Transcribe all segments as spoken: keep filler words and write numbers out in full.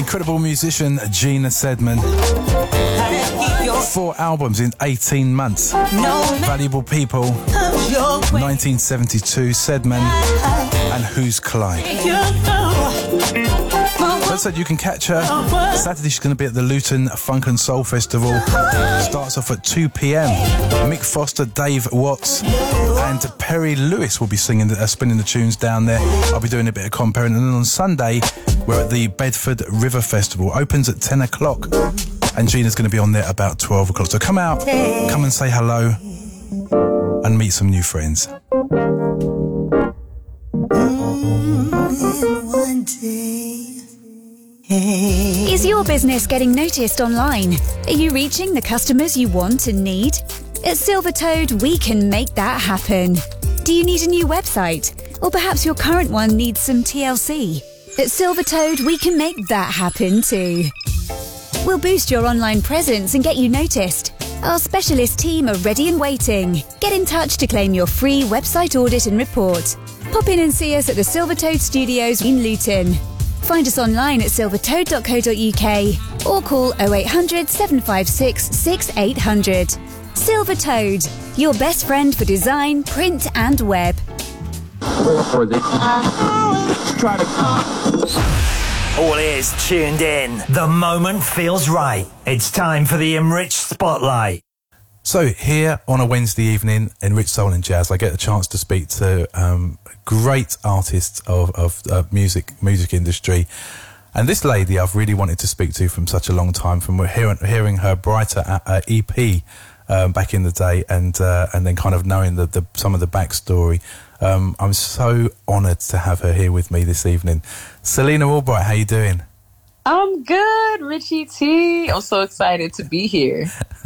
Incredible musician Gina Sedman. Four albums in eighteen months. Valuable People, nineteen seventy-two, Sedman, and Who's Clyde. So I said you can catch her. Saturday she's going to be at the Luton Funk and Soul Festival. Starts off at two p.m. Mick Foster, Dave Watts, and Perry Lewis will be singing, uh, spinning the tunes down there. I'll be doing a bit of comparing. And then on Sunday, we're at the Bedford River Festival. Opens at ten o'clock. And Gina's going to be on there about twelve o'clock. So come out, come and say hello, and meet some new friends. One day. Is your business getting noticed online? Are you reaching the customers you want and need? At Silvertoad, we can make that happen. Do you need a new website? Or perhaps your current one needs some T L C? At Silvertoad, we can make that happen too. We'll boost your online presence and get you noticed. Our specialist team are ready and waiting. Get in touch to claim your free website audit and report. Pop in and see us at the Silvertoad Studios in Luton. Find us online at silvertoad dot co dot uk or call oh eight hundred, seven five six, six eight hundred. Silvertoad, your best friend for design, print and web. All ears tuned in. The moment feels right. It's time for the Enriched Spotlight. So here on a Wednesday evening in Rich Soul and Jazz, I get a chance to speak to um, great artists of, of uh, music music industry. And this lady I've really wanted to speak to from such a long time, from hearing, hearing her Brighter uh, E P um, back in the day, and uh, and then kind of knowing the, the some of the backstory. Um, I'm so honoured to have her here with me this evening. Selena Albright, how you doing? I'm good, Richie T. I'm so excited to be here.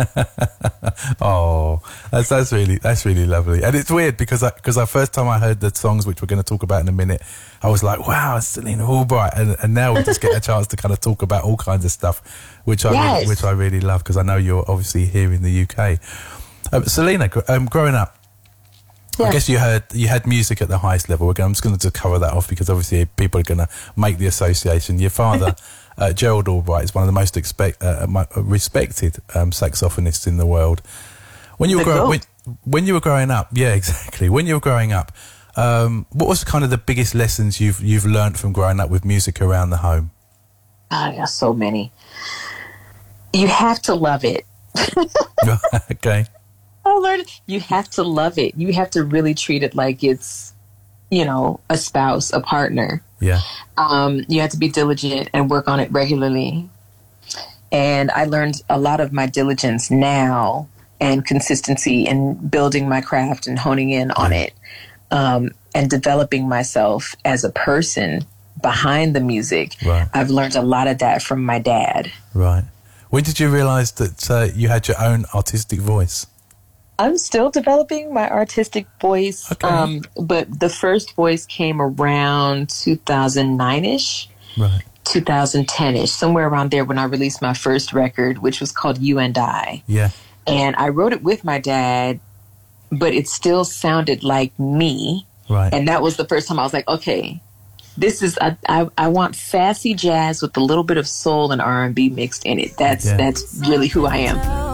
Oh, that's that's really that's really lovely. And it's weird because I, because the first time I heard the songs, which we're going to talk about in a minute, I was like, wow, it's Selena Albright. And, and now we just get a chance to kind of talk about all kinds of stuff, which I yes. really, which I really love, because I know you're obviously here in the U K. Um, Selena, um, growing up, yes. I guess you heard you had music at the highest level. We're going, I'm just going to cover that off because obviously people are going to make the association. Your father. Uh, Gerald Albright is one of the most expect, uh, respected um, saxophonists in the world. When you were grow- when, when you were growing up, yeah, exactly. When you were growing up, um, what was kind of the biggest lessons you've you've learned from growing up with music around the home? Ah, I got so many. You have to love it. Okay. I learned you have to love it. You have to really treat it like it's, you know, a spouse, a partner. Yeah. Um, you have to be diligent and work on it regularly. And I learned a lot of my diligence now and consistency in building my craft and honing in on it, um, and developing myself as a person behind the music. Right. I've learned a lot of that from my dad. Right. When did you realize that uh, you had your own artistic voice? I'm still developing my artistic voice, okay. um, but the first voice came around two thousand nine-ish, right. two thousand ten-ish, somewhere around there when I released my first record, which was called You and I. Yeah. And I wrote it with my dad, but it still sounded like me. Right. And that was the first time I was like, okay, this is, I, I, I want sassy jazz with a little bit of soul and R and B mixed in it. That's, yeah. that's really who I am.